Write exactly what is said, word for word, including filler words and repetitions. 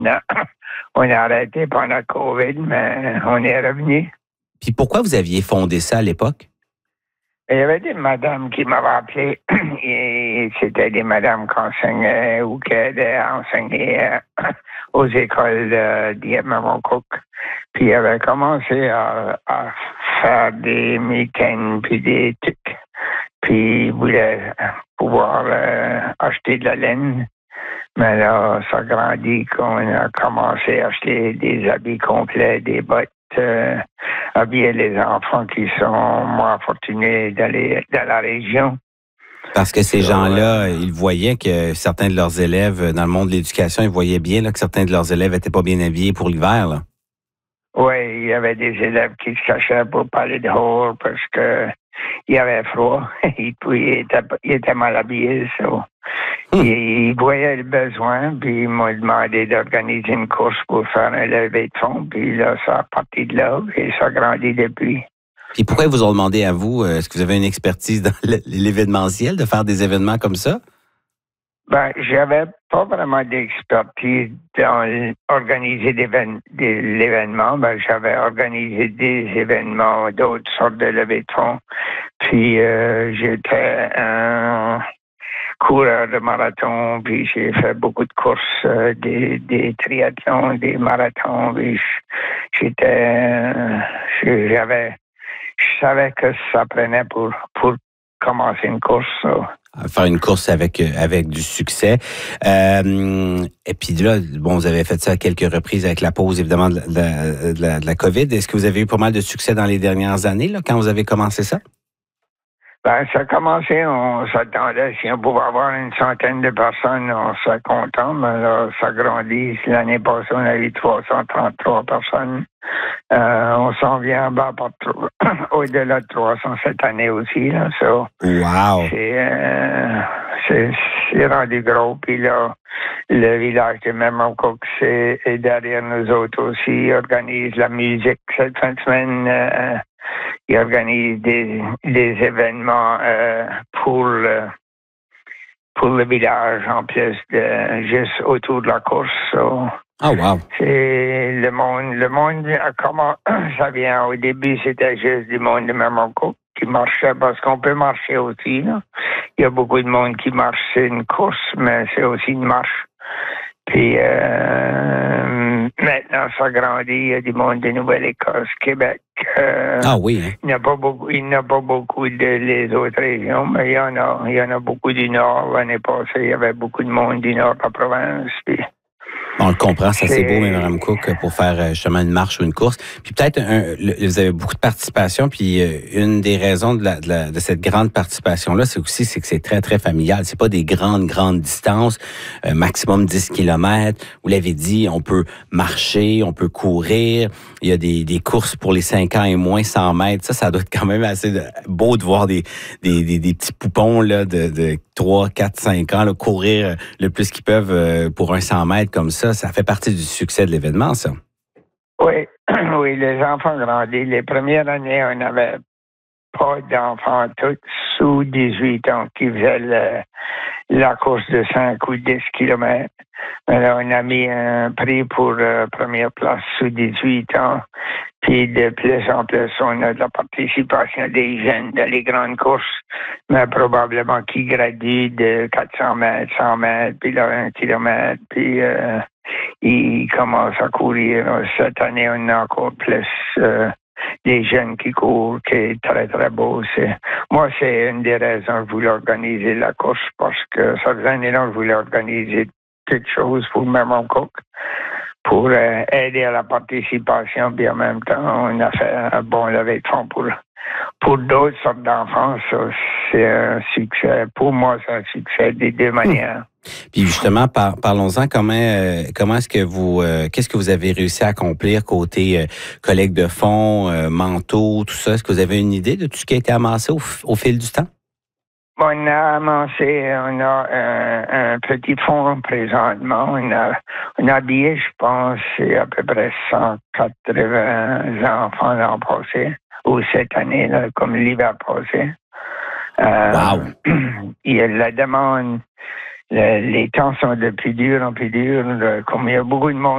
Non. On a arrêté pendant la COVID, mais on est revenu. Puis pourquoi vous aviez fondé ça à l'époque? Il y avait des madames qui m'avaient appelé. Et c'était des madames qui enseignaient ou qui aidaient à enseigner euh, aux écoles de d'Iémamoukouк. Puis ils avaient commencé à, à faire des meetings puis des trucs. Puis ils voulaient pouvoir euh, acheter de la laine. Mais là, ça grandit qu'on a commencé à acheter des habits complets, des bottes, euh, habiller les enfants qui sont moins fortunés d'aller dans la région. Parce que ces gens-là, ils voyaient que certains de leurs élèves, dans le monde de l'éducation, ils voyaient bien là, que certains de leurs élèves n'étaient pas bien habillés pour l'hiver. Là. Oui, il y avait des élèves qui se cachaient pour parler dehors parce que il y avait froid. Ils étaient, ils étaient mal habillés. So. Hum. Ils voyaient le besoin, puis ils m'ont demandé d'organiser une course pour faire un levée de fonds. Puis là, ça a parti de là, et ça a grandi depuis. Puis pourquoi ils vous ont demandé à vous, est-ce que vous avez une expertise dans l'événementiel, de faire des événements comme ça? Ben, j'avais pas vraiment d'expertise dans organiser l'événement. Ben, j'avais organisé des événements, d'autres sortes de levées de fonds. Puis euh, j'étais un coureur de marathon, puis j'ai fait beaucoup de courses, euh, des, des triathlons, des marathons. Puis j'étais, j'avais, je savais que ça prenait pour pour commencer une course. So. Faire une course avec avec du succès. Euh, et puis là, bon, vous avez fait ça à quelques reprises avec la pause, évidemment, de la, de la, de la COVID. Est-ce que vous avez eu pas mal de succès dans les dernières années, là, quand vous avez commencé ça? Ben, ça a commencé, on s'attendait, si on pouvait avoir une centaine de personnes, on serait content, mais là, ça grandit. L'année passée, on a eu trois cent trente-trois personnes. Euh, on s'en vient bas par au-delà de trois cents cette année aussi, là. So, wow! C'est, euh, c'est, c'est rendu gros, puis là, le village de Iémamoukouк, c'est est derrière nous autres aussi. Ils organisent la musique cette fin de semaine. Euh, ils organisent des, des événements euh, pour, le, pour le village, en plus de juste autour de la course. So, oh, wow! C'est le monde, le monde, comment ça vient? Au début, c'était juste du monde de Iémamoukouк qui marchait, parce qu'on peut marcher aussi, là. Il y a beaucoup de monde qui marche. C'est une course, mais c'est aussi une marche. Puis euh, maintenant, ça grandit. Il y a du monde de Nouvelle-Écosse, Québec. Euh, ah oui. Hein? Il n'y a pas beaucoup, il n'y a pas beaucoup de les autres régions, mais il y en a. Il y en a beaucoup du Nord. L'année passée, il y avait beaucoup de monde du Nord de la province. Puis, on le comprend, c'est assez beau, mais Mme Cook, pour faire justement une marche ou une course. Puis peut-être, un, le, vous avez beaucoup de participation, puis euh, une des raisons de, la, de, la, de cette grande participation-là, c'est aussi c'est que c'est très, très familial. C'est pas des grandes, grandes distances, euh, maximum dix kilomètres. Vous l'avez dit, on peut marcher, on peut courir. Il y a des, des courses pour les cinq ans et moins, cent mètres. Ça, ça doit être quand même assez de, beau de voir des, des, des, des petits poupons là, de, de trois, quatre, cinq ans là, courir le plus qu'ils peuvent euh, pour un cent mètres comme ça. Ça fait partie du succès de l'événement, ça. Oui, oui, les enfants grandissent. Les premières années, on n'avait pas d'enfants tous sous dix-huit ans qui faisaient le, la course de cinq ou dix kilomètres. Alors, on a mis un prix pour euh, première place sous dix-huit ans. Puis de plus en plus, on a de la participation des jeunes dans les grandes courses, mais probablement qui graduent de quatre cents mètres, cent mètres, puis là, un kilomètre, puis euh, ils commencent à courir. Cette année, on a encore plus euh, des jeunes qui courent, qui est très, très beau. C'est, moi, c'est une des raisons que je voulais organiser la course, parce que ça faisait un an que je voulais organiser quelque chose pour Iémamoukouk, pour euh, aider à la participation, puis en même temps, on a fait un bon levée de fonds pour, pour d'autres sortes d'enfants. Ça, c'est un succès. Pour moi, c'est un succès des deux manières. Hum. Puis justement, par, parlons-en, comment euh, comment est-ce que vous, euh, qu'est-ce que vous avez réussi à accomplir côté euh, collecte de fonds, euh, manteaux, tout ça? Est-ce que vous avez une idée de tout ce qui a été amassé au, au fil du temps? On a amassé, on a un, un petit fonds présentement. On a, on a habillé, je pense, c'est à peu près cent quatre-vingts enfants l'an passé, ou cette année, là, comme l'hiver passé. Euh, wow! Il y a la demande, le, les temps sont de plus durs en plus durs, comme il y a beaucoup de monde